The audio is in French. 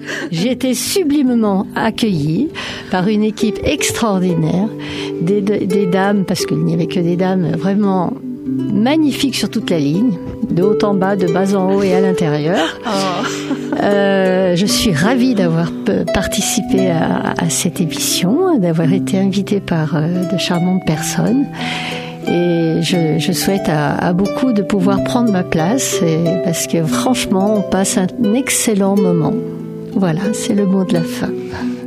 J'ai été sublimement accueillie par une équipe extraordinaire, des dames, parce qu'il n'y avait que des dames vraiment magnifiques sur toute la ligne, de haut en bas, de bas en haut et à l'intérieur. Je suis ravie d'avoir participé à cette émission, d'avoir été invitée par de charmantes personnes. Et je souhaite à beaucoup de pouvoir prendre ma place, parce que franchement, on passe un excellent moment. Voilà, c'est le mot de la fin.